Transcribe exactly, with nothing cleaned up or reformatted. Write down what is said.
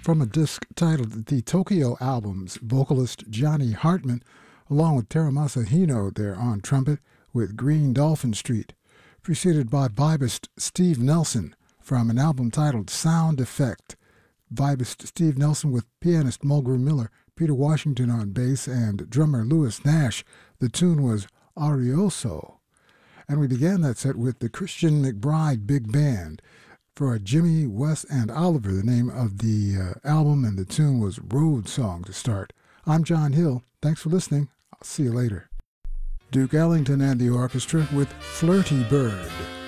from a disc titled The Tokyo Albums, vocalist Johnny Hartman, along with Teramasa Hino there on trumpet with Green Dolphin Street, preceded by vibist Steve Nelson from an album titled Sound Effect. Vibist Steve Nelson with pianist Mulgrew Miller, Peter Washington on bass, and drummer Louis Nash. The tune was Arioso. And we began that set with the Christian McBride Big Band for Jimmy, Wes, and Oliver. The name of the uh, album and the tune was Road Song to start. I'm John Hill. Thanks for listening. I'll see you later. Duke Ellington and the orchestra with Flirty Bird.